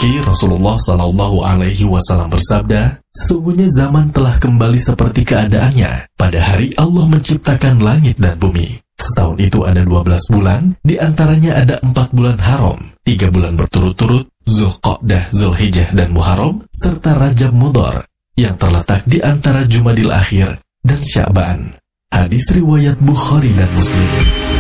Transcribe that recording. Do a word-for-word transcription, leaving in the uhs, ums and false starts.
memiliki Rasulullah Shallallahu Alaihi Wasallam bersabda, sesungguhnya zaman telah kembali seperti keadaannya pada hari Allah menciptakan langit dan bumi. Setahun itu ada dua belas bulan, di antaranya ada empat bulan haram, tiga bulan berturut-turut, Zulqa'dah, Zulhijjah, dan Muharram, serta Rajab Mudhar, yang terletak di antara Jumadil Akhir dan Sya'ban. Hadis riwayat Bukhari dan Muslim.